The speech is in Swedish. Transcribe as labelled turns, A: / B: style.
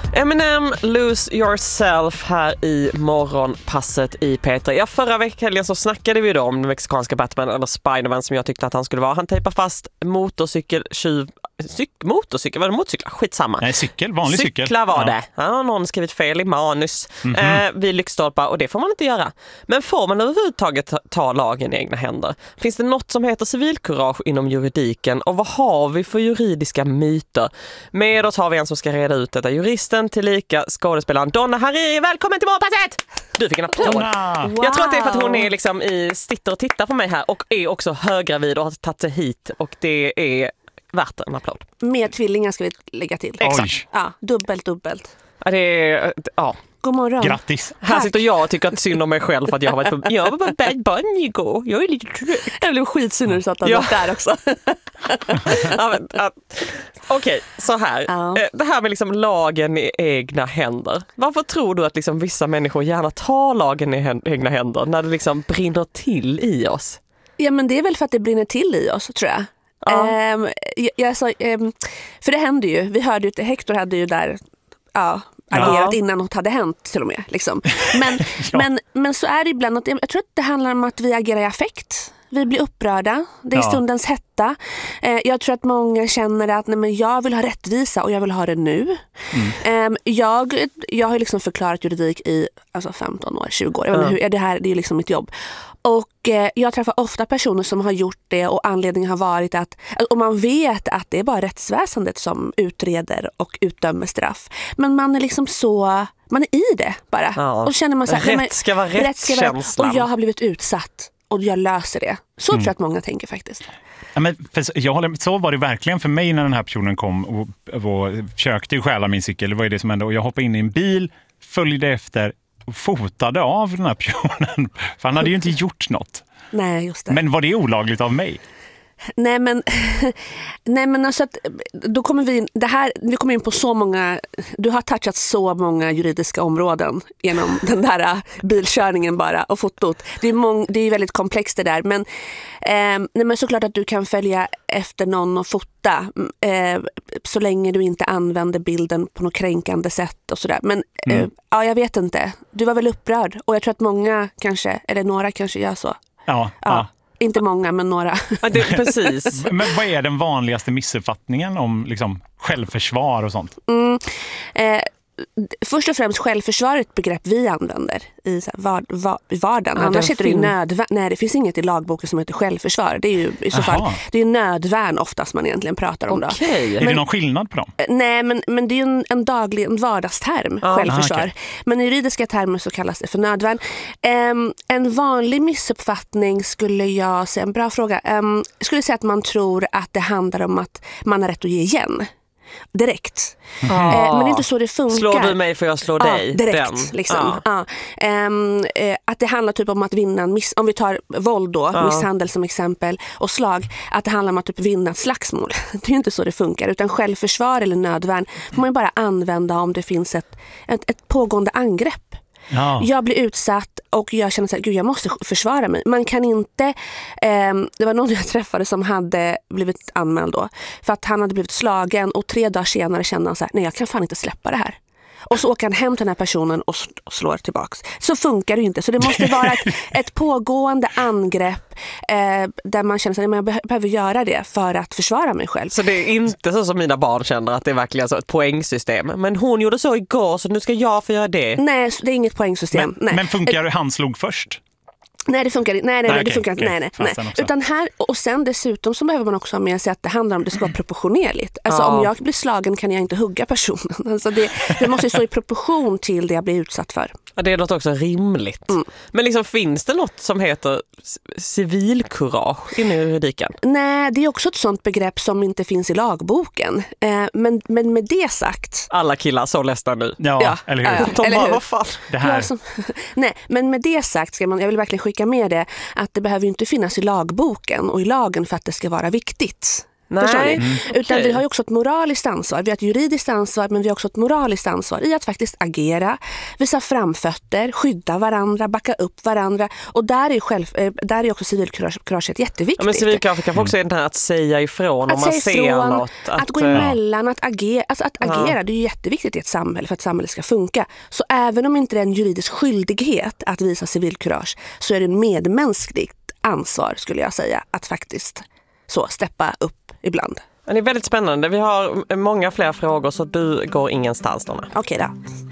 A: Eminem, Lose Yourself här i morgonpasset i P3. Ja, förra veckan så snackade vi då om den mexikanska Batman, eller Spider-Man som jag tyckte att han skulle vara. Han tejpar fast motorcykel, var det motorcyklar? Skitsamma.
B: Nej, vanlig cykel.
A: Cyklar var det. Ja, någon skrivit fel i manus vid lyktstolpar, och det får man inte göra. Men får man överhuvudtaget ta lagen i egna händer? Finns det något som heter civilkurage inom juridiken, och vad har vi för juridiska myter? Med oss har vi en som ska reda ut detta. Juristen tillika skådespelaren Donna Hariri. Välkommen till morgonpasset! Du fick en applåd.
B: Wow.
A: Jag tror att det är för att hon är liksom sitter och tittar på mig här och är också höggravid och har tagit sig hit, och det är värt en applåd.
C: Med tvillingar ska vi lägga till.
A: Exakt.
C: Ja, dubbelt.
A: Ja, det är, ja.
C: God morgon.
B: Grattis.
A: Här sitter jag och tycker att synd om mig själv för att jag var bara bad bunny igår. Jag är lite trött.
C: Jag blev skitsyn när du satt där också.
A: Okej, så här. Det här med liksom lagen i egna händer. Varför tror du att liksom vissa människor gärna tar lagen i egna händer när det liksom brinner till i oss?
C: Ja, men det är väl för att det brinner till i oss, tror jag. För det händer ju. Vi hörde ju att Hector hade ju där agerat innan något hade hänt till och med. Liksom. Men så är det ibland att jag tror att det handlar om att vi agerar i affekt. Vi blir upprörda. Det är stundens hetta. Jag tror att många känner att jag vill ha rättvisa och jag vill ha det nu. Jag har liksom förklarat juridik i 15 år, 20 år. Jag vet inte det är ju liksom mitt jobb. Och jag träffar ofta personer som har gjort det, och anledningen har varit att och man vet att det är bara rättsväsendet som utreder och utdömer straff. Men man är liksom man är i det bara. Ja. Och känner man så här,
A: rätt ska vara rättskänslan.
C: Och jag har blivit utsatt. Och jag löser det. Så tror jag att många tänker faktiskt.
B: Ja, men så var det verkligen för mig när den här personen kom och försökte stjäla min cykel. Det var ju det som hände. Och jag hoppade in i en bil, följde efter och fotade av den här personen. För han hade ju inte gjort något.
C: Nej, just det.
B: Men var det olagligt av mig?
C: Nej men alltså att då kommer vi kommer in på så många, du har touchat så många juridiska områden genom den där bilkörningen bara och fotot. Det är väldigt komplext det där, men såklart att du kan följa efter någon och fota så länge du inte använder bilden på något kränkande sätt och sådär. Men jag vet inte. Du var väl upprörd, och jag tror att många kanske, eller några kanske gör så. Ja. Inte många, men några.
A: Ja, precis.
B: Men vad är den vanligaste missuppfattningen om liksom självförsvar och sånt?
C: Först och främst självförsvar är ett begrepp vi använder i vardagen. Annars heter det nödvärn. Nej, det finns inget i lagboken som heter självförsvar. Det är ju i så fall det är nödvärn oftast man egentligen pratar om.
A: Okay.
B: Är det någon skillnad på dem?
C: Nej, men det är ju en vardagsterm, självförsvar. Okay. Men i juridiska termer så kallas det för nödvärn. En vanlig missuppfattning skulle jag säga, en bra fråga. Skulle säga att man tror att det handlar om att man har rätt att ge igen. Direkt. Men det är inte så det funkar.
A: Slår du mig för jag slår dig?
C: Direkt. Liksom. Att det handlar typ om att vinna om vi tar våld då, misshandel som exempel, och slag, att det handlar om att typ vinna ett slagsmål. Det är ju inte så det funkar, utan självförsvar eller nödvärn får man ju bara använda om det finns ett pågående angrepp. Ja. Jag blir utsatt och jag känner att jag måste försvara mig. Man kan inte, det var någon jag träffade som hade blivit anmäld då för att han hade blivit slagen, och 3 dagar senare kände han så här: nej, jag kan fan inte släppa det här. Och så åker han hem till den här personen och slår tillbaks. Så funkar det ju inte. Så det måste vara ett pågående angrepp där man känner att jag behöver göra det för att försvara mig själv.
A: Så det är inte så som mina barn känner, att det är verkligen så ett poängsystem. Men hon gjorde så igår, så nu ska jag få göra det.
C: Nej, det är inget poängsystem.
B: Men funkar han slog först?
C: Nej, det funkar inte. Nej, det funkar inte. Nej. Utan här, och sen dessutom så behöver man också ha med sig att det handlar om att det ska vara proportionerligt. Alltså om jag blir slagen kan jag inte hugga personen. Alltså det måste stå i proportion till det jag blir utsatt för.
A: Ja, det låter också rimligt. Men liksom, finns det något som heter civilkurage inom juridiken?
C: Nej, det är också ett sånt begrepp som inte finns i lagboken. Men med det sagt...
A: Alla killar så ledsna nu.
B: Ja, eller hur?
A: De bara, vad fan?
B: Det här.
C: Nej, men med det sagt jag vill verkligen skicka med det att det behöver inte finnas i lagboken och i lagen för att det ska vara viktigt.
A: Nej.
C: Förstår ni? Utan
A: okej.
C: vi har ju också ett moraliskt ansvar. Vi har ett juridiskt ansvar, men vi har också ett moraliskt ansvar i att faktiskt agera, visa framfötter, skydda varandra, backa upp varandra. Och där är också civilkuraget jätteviktigt.
A: Ja, men civilkurage kan också är att säga ifrån om man ser något.
C: Att gå emellan, att agera. Alltså att agera, det är ju jätteviktigt i ett samhälle för att samhället ska funka. Så även om inte det är en juridisk skyldighet att visa civilkurage, så är det en medmänskligt ansvar, skulle jag säga, att faktiskt så steppa upp ibland.
A: Det är väldigt spännande. Vi har många fler frågor så du går ingenstans, Donna.
C: Okej då.